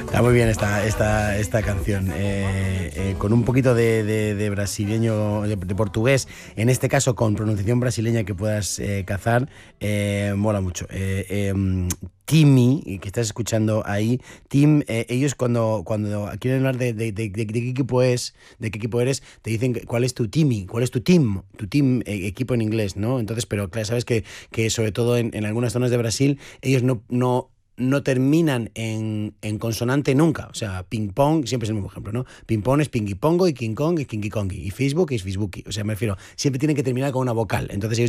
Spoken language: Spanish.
Está muy bien esta canción, con un poquito de brasileño, de portugués, en este caso con pronunciación brasileña que puedas cazar, mola mucho. Timmy, que estás escuchando ahí, Tim, ellos cuando quieren hablar de qué equipo es, de qué equipo eres, te dicen cuál es tu Timmy, cuál es tu team, equipo en inglés, ¿no? Entonces, pero claro, sabes que sobre todo en algunas zonas de Brasil, ellos no terminan en consonante nunca. O sea, ping pong siempre es el mismo ejemplo, ¿no? Ping pong es pingy pongo y King Kong es kingy kongi y Facebook es Facebooki. O sea, me refiero, siempre tienen que terminar con una vocal. Entonces ellos